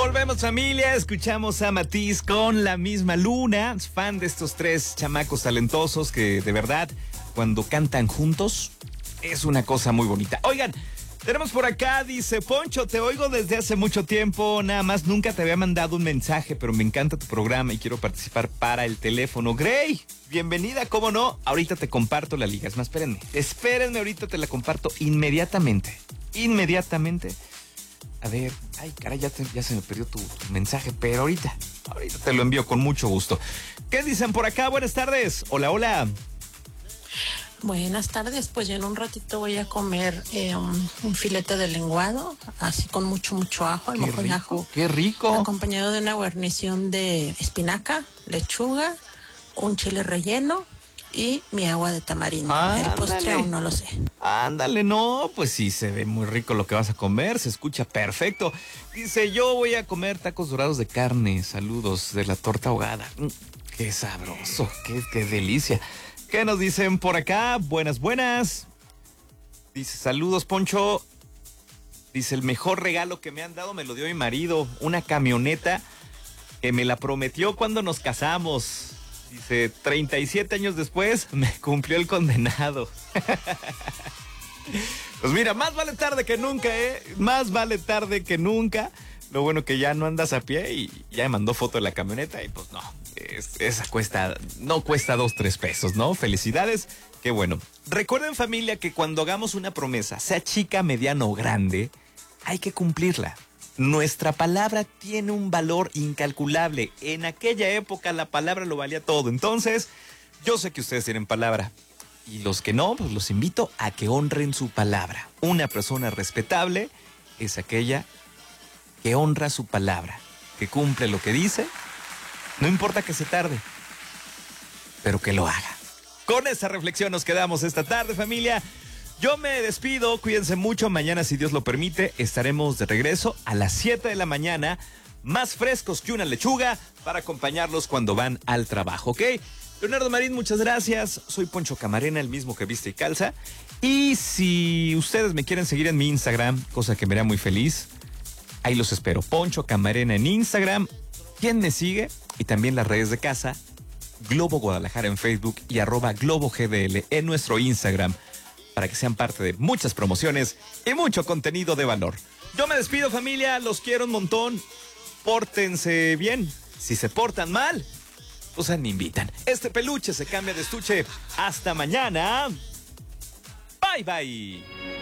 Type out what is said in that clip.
Volvemos, familia. Escuchamos a Matiz con La Misma Luna. Fan de estos tres chamacos talentosos que de verdad cuando cantan juntos es una cosa muy bonita. Oigan, tenemos por acá, dice Poncho, te oigo desde hace mucho tiempo, nada más nunca te había mandado un mensaje, pero me encanta tu programa y quiero participar para el teléfono. Grey, bienvenida, ¿cómo no? Ahorita te comparto la liga, es más, espérenme, ahorita te la comparto inmediatamente. A ver, ay, caray, ya se me perdió tu mensaje, pero ahorita te lo envío con mucho gusto. ¿Qué dicen por acá? Buenas tardes. Hola. Buenas tardes, pues yo en un ratito voy a comer un filete de lenguado, así con mucho ajo, el mojo de ajo. ¡Qué rico! Acompañado de una guarnición de espinaca, lechuga, un chile relleno y mi agua de tamarindo. El postre aún no lo sé. Ándale, no, pues sí, se ve muy rico lo que vas a comer, se escucha perfecto. Dice, yo voy a comer tacos dorados de carne, saludos de la torta ahogada. Qué sabroso, qué delicia. ¿Qué nos dicen por acá? Buenas. Dice, saludos, Poncho. Dice, el mejor regalo que me han dado me lo dio mi marido, una camioneta que me la prometió cuando nos casamos. Dice, 37 años después me cumplió el condenado. Pues mira, más vale tarde que nunca, Más vale tarde que nunca. Lo bueno que ya no andas a pie y ya me mandó foto de la camioneta y pues no, esa no cuesta 2-3 pesos, ¿no? Felicidades, qué bueno. Recuerden, familia, que cuando hagamos una promesa, sea chica, mediana o grande, hay que cumplirla. Nuestra palabra tiene un valor incalculable. En aquella época la palabra lo valía todo. Entonces, yo sé que ustedes tienen palabra. Y los que no, pues los invito a que honren su palabra. Una persona respetable es aquella que honra su palabra, que cumple lo que dice, no importa que se tarde, pero que lo haga. Con esa reflexión nos quedamos esta tarde, familia. Yo me despido, cuídense mucho. Mañana, si Dios lo permite, estaremos de regreso a las 7 de la mañana, más frescos que una lechuga, para acompañarlos cuando van al trabajo, ¿ok? Leonardo Marín, muchas gracias. Soy Poncho Camarena, el mismo que viste y calza. Y si ustedes me quieren seguir en mi Instagram, cosa que me hará muy feliz, ahí los espero. Poncho Camarena en Instagram. ¿Quién me sigue? Y también las redes de casa, Globo Guadalajara en Facebook y @GloboGDL en nuestro Instagram, para que sean parte de muchas promociones y mucho contenido de valor. Yo me despido, familia, los quiero un montón. Pórtense bien. Si se portan mal, pues me invitan. Este peluche se cambia de estuche. Hasta mañana. Bye.